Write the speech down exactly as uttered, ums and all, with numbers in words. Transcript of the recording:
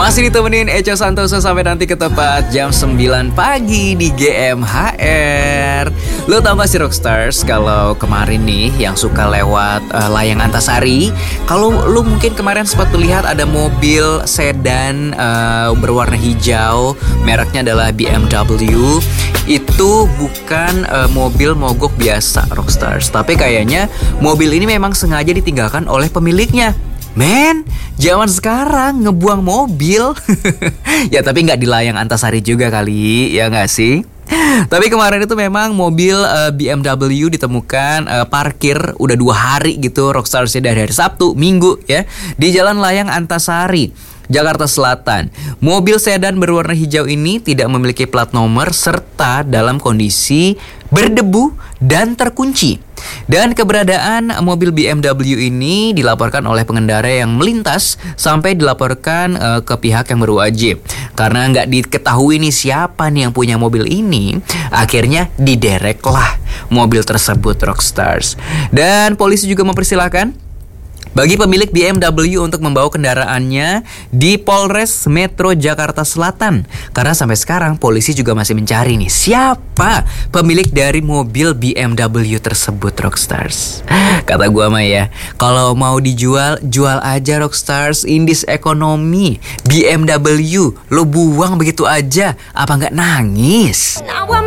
Masih ditemenin Eco Santoso sampai nanti ke tepat jam sembilan pagi di G M H R. Lo tau gak sih Rockstars, kalau kemarin nih yang suka lewat uh, layang Antasari, kalau lo mungkin kemarin sempat lihat ada mobil sedan uh, berwarna hijau, mereknya adalah B M W. Itu bukan uh, mobil mogok biasa Rockstars, tapi kayaknya mobil ini memang sengaja ditinggalkan oleh pemiliknya. Men, zaman sekarang ngebuang mobil. Ya tapi gak di layang Antasari juga kali, ya gak sih? Tapi kemarin itu memang mobil uh, B M W ditemukan uh, parkir udah dua hari gitu Rockstarsnya, dari hari Sabtu, Minggu ya, di Jalan Layang Antasari, Jakarta Selatan. Mobil sedan berwarna hijau ini tidak memiliki plat nomor serta dalam kondisi berdebu dan terkunci. Dan keberadaan mobil B M W ini dilaporkan oleh pengendara yang melintas sampai dilaporkan uh, ke pihak yang berwajib. Karena nggak diketahui nih siapa nih yang punya mobil ini, akhirnya didereklah mobil tersebut Rockstars. Dan polisi juga mempersilahkan bagi pemilik B M W untuk membawa kendaraannya di Polres Metro Jakarta Selatan. Karena sampai sekarang polisi juga masih mencari nih siapa pemilik dari mobil B M W tersebut Rockstars. Kata gua mah ya, kalau mau dijual, jual aja Rockstars. Indis ekonomi B M W lo buang begitu aja, apa nggak nangis?